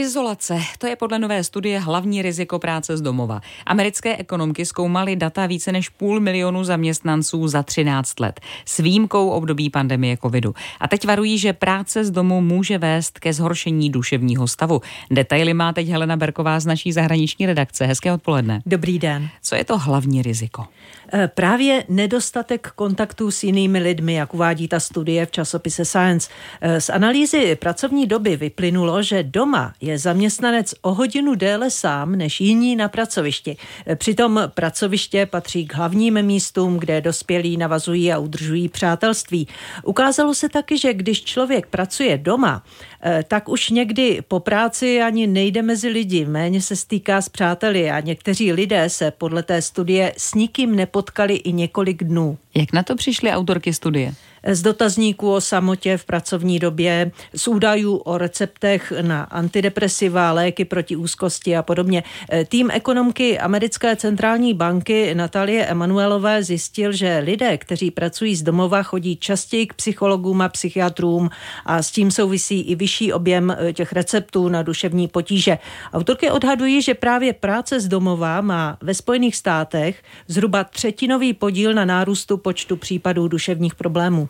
Izolace, to je podle nové studie hlavní riziko práce z domova. Americké ekonomky zkoumaly data více než 500 000 zaměstnanců za 13 let, s výjimkou období pandemie covidu. A teď varují, že práce z domu může vést ke zhoršení duševního stavu. Detaily má teď Helena Berková z naší zahraniční redakce. Hezké odpoledne. Dobrý den. Co je to hlavní riziko? Právě nedostatek kontaktů s jinými lidmi, jak uvádí ta studie v časopise Science. Z analýzy pracovní doby vyplynulo, že doma je zaměstnanec o hodinu déle sám než jiní na pracovišti. Přitom pracoviště patří k hlavním místům, kde dospělí navazují a udržují přátelství. Ukázalo se taky, že když člověk pracuje doma, tak už někdy po práci ani nejde mezi lidi, méně se stýká s přáteli a někteří lidé se podle té studie s nikým nepotkali i několik dnů. Jak na to přišly autorky studie? Z dotazníků o samotě v pracovní době, z údajů o receptech na antidepresiva, léky proti úzkosti a podobně. Tým ekonomky Americké centrální banky Natalie Emanuelové zjistil, že lidé, kteří pracují z domova, chodí častěji k psychologům a psychiatrům a s tím souvisí i vyšší objem těch receptů na duševní potíže. Autorky odhadují, že právě práce z domova má ve Spojených státech zhruba 3% podíl na nárůstu počtu případů duševních problémů.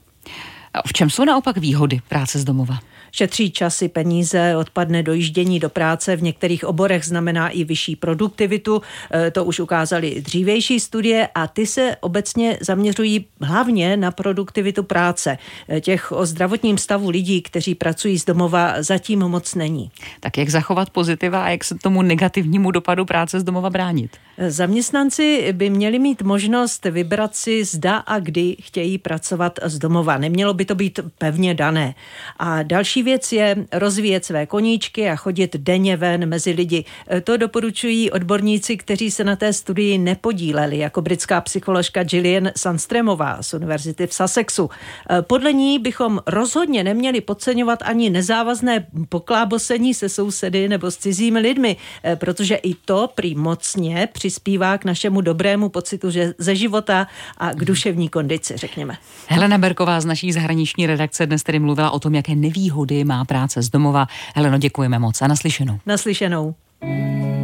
A v čem jsou naopak výhody práce z domova? Šetří časy, peníze, odpadne dojíždění do práce, v některých oborech znamená i vyšší produktivitu, to už ukázaly dřívější studie a ty se obecně zaměřují hlavně na produktivitu práce. Těch o zdravotním stavu lidí, kteří pracují z domova, zatím moc není. Tak jak zachovat pozitiva a jak se tomu negativnímu dopadu práce z domova bránit? Zaměstnanci by měli mít možnost vybrat si, zda a kdy chtějí pracovat z domova. Nemělo by to být pevně dané. A další věc je rozvíjet své koníčky a chodit denně ven mezi lidi. To doporučují odborníci, kteří se na té studii nepodíleli, jako britská psycholožka Gillian Sandstreamová z univerzity v Sussexu. Podle ní bychom rozhodně neměli podceňovat ani nezávazné poklábosení se sousedy nebo s cizími lidmi, protože i to prý mocně přispívá k našemu dobrému pocitu ze života a k duševní kondici, řekněme. Helena Berková z naší zahraniční redakce dnes tedy mluvila o tom, jaké nevýhody má práce z domova. Heleno, děkujeme moc a naslyšenou. Naslyšenou.